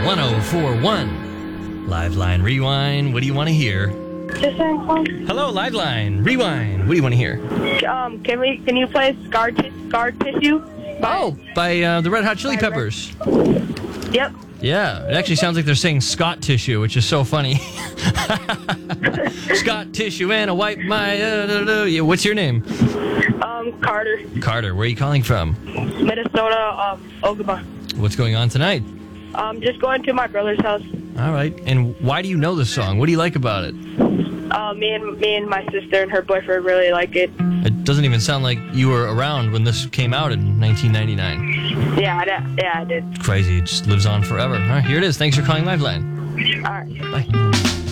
1041. Liveline Rewind. What do you want to hear? Hello, Liveline Rewind. What do you want to hear? Can you play Scar Tissue? By the Red Hot Chili Peppers. Yep. Yeah, it actually sounds like they're saying Scott Tissue, which is so funny. Scott Tissue and I wipe my... Yeah, what's your name? Carter. Carter, where are you calling from? Minnesota, Ogama. What's going on tonight? Just going to my brother's house. All right, and why do you know this song? What do you like about it? Me and my sister and her boyfriend really like it. It doesn't even sound like you were around when this came out in 1999. Yeah, I did. Crazy, it just lives on forever. All right, here it is. Thanks for calling Liveline. All right. Bye.